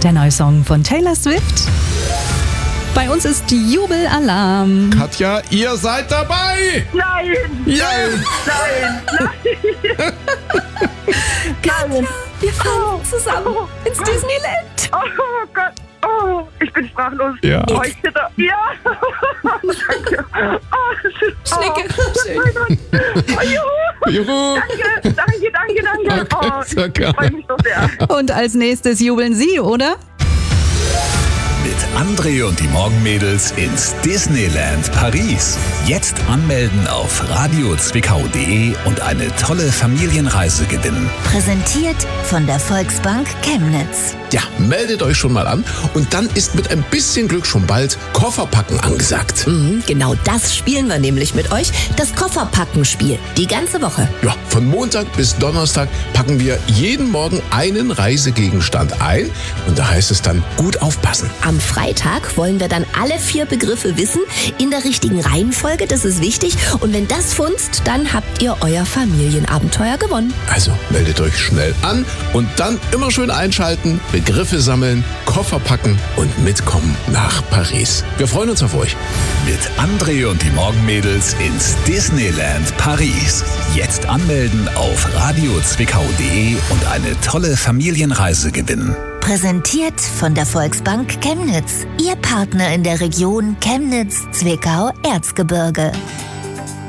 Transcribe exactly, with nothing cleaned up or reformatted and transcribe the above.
der neue Song von Taylor Swift. Bei uns ist Jubelalarm. Katja, ihr seid dabei! Nein! Ja! Nein! Nein! Katja, wir fahren zusammen oh, ins Disneyland. Oh Gott! Oh, ich bin sprachlos. Ja. Oh, ich zitter. Ja! Danke. Oh, Schnecke. Oh, mein Gott. Oh, juhu. Juhu! Danke, danke, danke, danke. Okay, Oh, sehr ich gerne. freue mich so sehr. Und als nächstes jubeln Sie, oder? Mit André und die Morgenmädels ins Disneyland Paris. Jetzt anmelden auf radio zwickau punkt de und eine tolle Familienreise gewinnen. Präsentiert von der Volksbank Chemnitz. Ja, meldet euch schon mal an und dann ist mit ein bisschen Glück schon bald Kofferpacken angesagt. Mhm, genau das spielen wir nämlich mit euch. Das Kofferpackenspiel. Die ganze Woche. Ja, von Montag bis Donnerstag packen wir jeden Morgen einen Reisegegenstand ein und da heißt es dann gut aufpassen. Am Freitag wollen wir dann alle vier Begriffe wissen, in der richtigen Reihenfolge, das ist wichtig. Und wenn das funzt, dann habt ihr euer Familienabenteuer gewonnen. Also meldet euch schnell an und dann immer schön einschalten, Begriffe sammeln, Koffer packen und mitkommen nach Paris. Wir freuen uns auf euch. Mit André und die Morgenmädels ins Disneyland Paris. Jetzt anmelden auf radio zwickau punkt de und eine tolle Familienreise gewinnen. Präsentiert von der Volksbank Chemnitz. Ihr Partner in der Region Chemnitz, Zwickau, Erzgebirge.